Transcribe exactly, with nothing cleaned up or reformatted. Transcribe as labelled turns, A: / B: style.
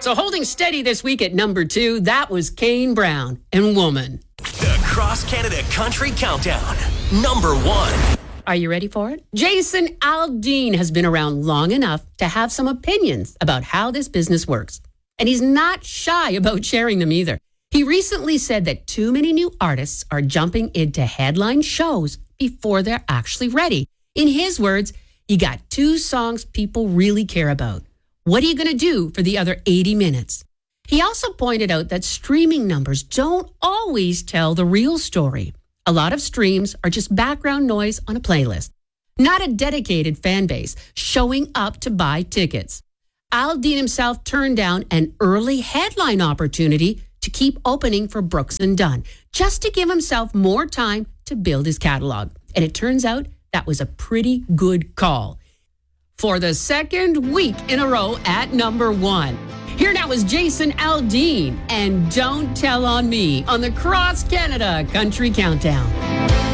A: So holding steady this week at number two, that was Kane Brown and Woman.
B: The Cross Canada Country Countdown, number one.
A: Are you ready for it? Jason Aldean has been around long enough to have some opinions about how this business works. And he's not shy about sharing them either. He recently said that too many new artists are jumping into headline shows before they're actually ready. In his words, you got two songs people really care about. What are you going to do for the other eighty minutes? He also pointed out that streaming numbers don't always tell the real story. A lot of streams are just background noise on a playlist, not a dedicated fan base showing up to buy tickets. Aldean himself turned down an early headline opportunity to keep opening for Brooks and Dunn, just to give himself more time to build his catalog. And it turns out that was a pretty good call. For the second week in a row at number one. Here now is Jason Aldean and Don't Tell on Me on the Cross Canada Country Countdown.